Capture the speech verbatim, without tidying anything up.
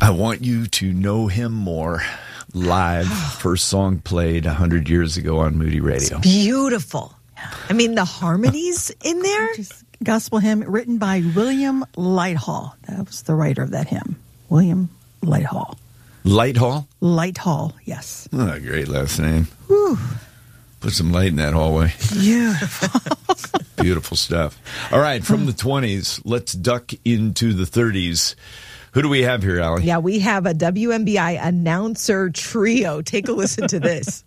I Want You to Know Him More. Live, first song played one hundred years ago on Moody Radio. It's beautiful. I mean, the harmonies in there. Just gospel hymn written by William Lighthall. That was the writer of that hymn. William Lighthall. Lighthall? Lighthall, yes. Oh, great last name. Whew. Put some light in that hallway. Beautiful. Beautiful stuff. All right, from the twenties, let's duck into the thirties. Who do we have here, Allie? Yeah, we have a W M B I announcer trio. Take a listen to this.